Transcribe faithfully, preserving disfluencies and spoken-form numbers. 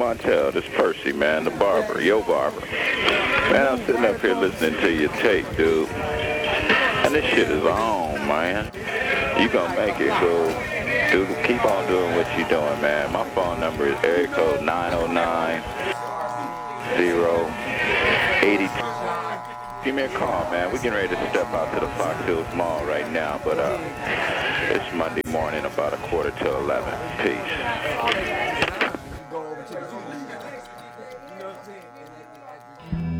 Montel. This Percy, man, the barber, yo barber. Man, I'm sitting up here listening to your tape, dude. And this shit is on, man. You gonna make it, so dude, keep on doing what you doing, man. My phone number is area code nine oh nine, zero, eighty-two. Give me a call, man. We're getting ready to step out to the Fox Hills Mall right now, but uh, it's Monday morning, about a quarter to eleven. Peace.